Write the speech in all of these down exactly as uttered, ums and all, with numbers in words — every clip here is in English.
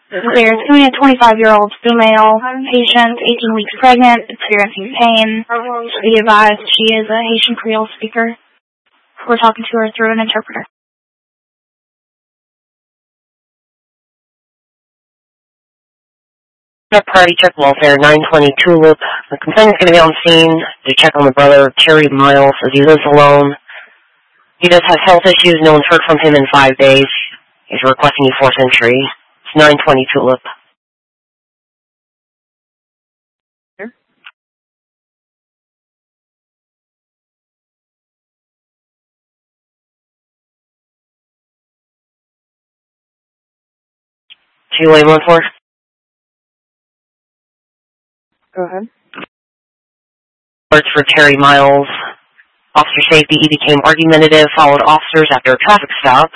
Clear. It's going to be a twenty-five-year-old female patient, eighteen weeks pregnant, experiencing pain. To be advised, she is a Haitian Creole speaker. We're talking to her through an interpreter. Priority check welfare, nine twenty Tulip. The complainant's going to be on scene to check on the brother, Terry Miles, as he lives alone. He does have health issues. No one's heard from him in five days. He's requesting you force entry. It's nine twenty Tulip. Here? two eight one four. Go ahead. Alerts for Terry Miles. Officer safety, he became argumentative, followed officers after a traffic stop.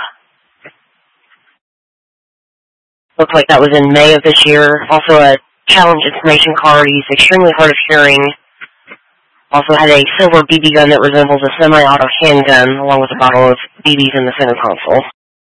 Looks like that was in May of this year. Also a challenge information card. He's extremely hard of hearing. Also had a silver B B gun that resembles a semi-auto handgun, along with a bottle of B Bs in the center console.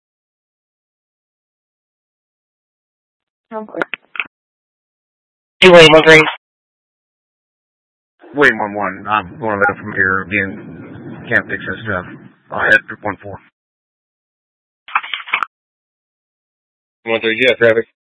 Okay. two eight one three. Wait, one one. I'm going to let it from here. Again, can't fix this stuff. I'll head to one four. one three, yeah, traffic.